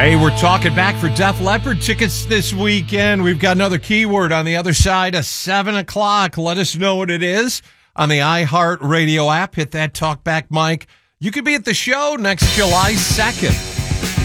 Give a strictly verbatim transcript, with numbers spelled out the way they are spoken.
Hey, we're talking back for Def Leppard tickets this weekend. We've got another keyword on the other side of seven o'clock. Let us know what it is on the iHeart Radio app. Hit that talkback mic. You could be at the show next July second.